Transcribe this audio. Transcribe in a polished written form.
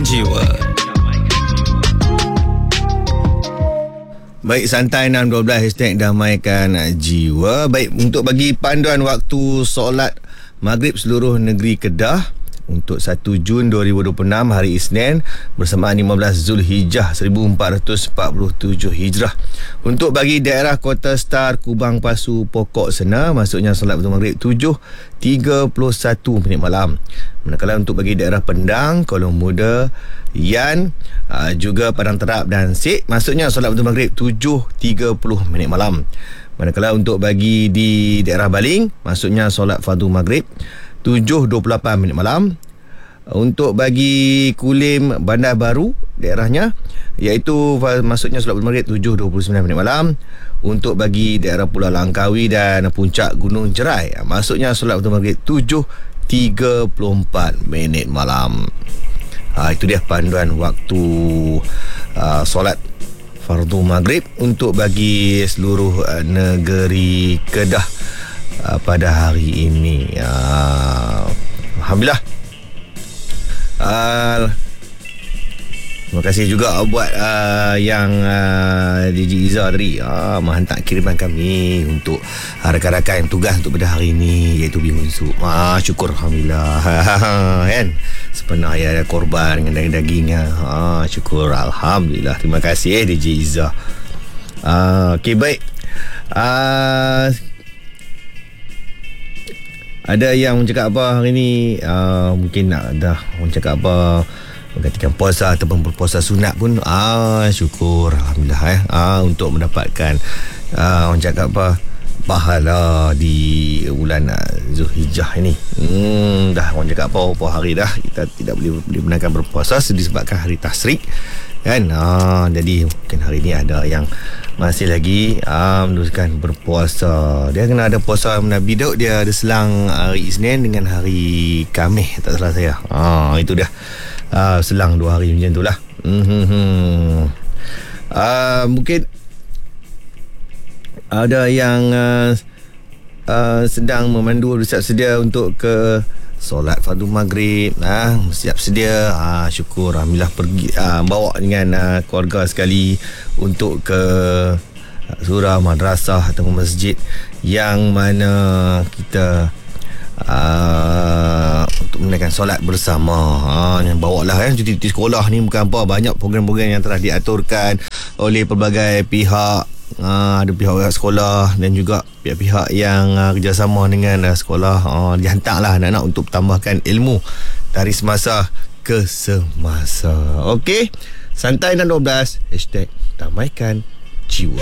jiwa. Baik, santai 612 hashtag damaikan jiwa. Baik, untuk bagi panduan waktu solat maghrib seluruh negeri Kedah untuk 1 Jun 2026 hari Isnin bersamaan 15 Zulhijjah 1447 Hijrah. Untuk bagi daerah Kota Star, Kubang, Pasu, Pokok Sena, maksudnya solat waktu maghrib 7.31 minit malam. Manakala untuk bagi daerah Pendang, Kolong Muda, Yan, juga Padang Terap dan Sik, maksudnya solat waktu maghrib 7.30 minit malam. Manakala untuk bagi di daerah Baling, maksudnya solat fardu maghrib 7.28 minit malam. Untuk bagi Kulim, Bandar Baru daerahnya, iaitu maksudnya solat maghrib 7.29 minit malam. Untuk bagi daerah Pulau Langkawi dan Puncak Gunung Jerai, maksudnya solat maghrib 7.34 minit malam. Itu dia panduan waktu solat fardu maghrib untuk bagi seluruh negeri Kedah pada hari ini. Alhamdulillah. Terima kasih juga buat yang DJ Izzah tadi menghantar kiriman kami untuk rakan-rakan yang tugas untuk pada hari ini, iaitu bihun sup. Syukur Alhamdulillah. Kan sepenuh ya ada korban dengan daging-dagingnya. Syukur Alhamdulillah. Terima kasih DJ Izzah. Okey, baik. Ada yang cakap apa hari ni? Mungkin dah orang cakap apa, menggantikan puasa ataupun berpuasa sunat pun syukur Alhamdulillah untuk mendapatkan orang cakap apa, pahala di bulan Zulhijjah ini. Dah orang cakap apa hari dah kita tidak boleh benarkan berpuasa disebabkan hari tasrik kan. Jadi mungkin hari ni ada yang masih lagi meneruskan berpuasa. Dia kena ada puasa Nabi Daud, dia ada selang hari Isnin dengan hari Khamis, tak salah saya. Itu dah selang 2 hari macam tu lah. Mungkin ada yang sedang memandu, bersiap sedia untuk ke solat fardu maghrib. Siap sedia. Syukur Alhamdulillah, pergi bawa dengan keluarga sekali untuk ke surau, madrasah atau masjid yang mana kita untuk menaikkan solat bersama. Bawalah cuti sekolah ni bukan apa, banyak program-program yang telah diaturkan oleh pelbagai pihak. Ada pihak sekolah dan juga pihak-pihak yang kerjasama dengan sekolah. Dihantarlah anak-anak untuk tambahkan ilmu dari semasa ke semasa. Okey, santai dan 12 hashtag damaikan jiwa.